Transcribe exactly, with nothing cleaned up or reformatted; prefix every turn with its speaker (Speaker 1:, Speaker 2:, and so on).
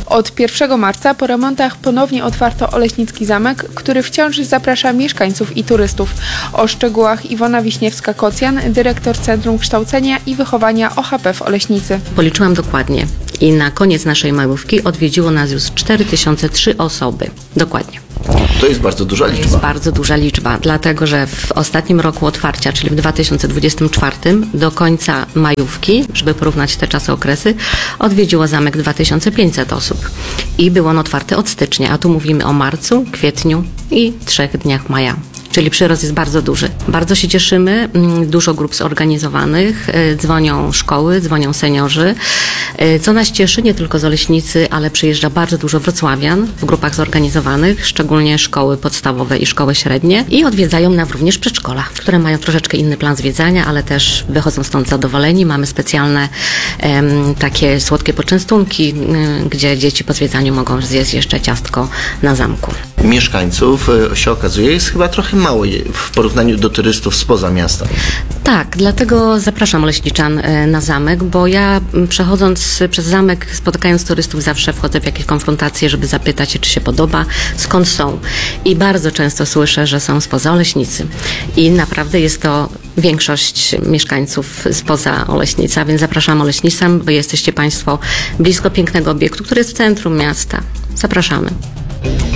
Speaker 1: Od pierwszego marca po remontach ponownie otwarto Oleśnicki Zamek, który wciąż zaprasza mieszkańców i turystów. O szczegółach Iwona Wiśniewska-Kocjan, dyrektor Centrum Kształcenia i Wychowania O H P w Oleśnicy.
Speaker 2: Policzyłam dokładnie i na koniec naszej majówki odwiedziło nas już cztery tysiące trzy osoby. Dokładnie.
Speaker 3: To jest bardzo duża liczba.
Speaker 2: To jest bardzo duża liczba, dlatego że w ostatnim roku otwarcia, czyli w dwa tysiące dwudziestym czwartym, do końca majówki, żeby porównać te czasy, okresy, odwiedziło zamek dwa tysiące pięćset osób. I był on otwarty od stycznia, a tu mówimy o marcu, kwietniu i trzech dniach maja. Czyli przyrost jest bardzo duży. Bardzo się cieszymy, dużo grup zorganizowanych, dzwonią szkoły, dzwonią seniorzy. Co nas cieszy, nie tylko z Oleśnicy, ale przyjeżdża bardzo dużo wrocławian w grupach zorganizowanych, szczególnie szkoły podstawowe i szkoły średnie, i odwiedzają nam również przedszkola, które mają troszeczkę inny plan zwiedzania, ale też wychodzą stąd zadowoleni. Mamy specjalne em, takie słodkie poczęstunki, em, gdzie dzieci po zwiedzaniu mogą zjeść jeszcze ciastko na zamku.
Speaker 3: Mieszkańców, się okazuje, jest chyba trochę mało w porównaniu do turystów spoza miasta.
Speaker 2: Tak, dlatego zapraszam Oleśniczan na zamek, bo ja przechodząc przez zamek, spotykając turystów, zawsze wchodzę w jakieś konfrontacje, żeby zapytać się, czy się podoba, skąd są. I bardzo często słyszę, że są spoza Oleśnicy. I naprawdę jest to większość mieszkańców spoza Oleśnica, więc zapraszam Oleśnicam, bo jesteście Państwo blisko pięknego obiektu, który jest w centrum miasta. Zapraszamy.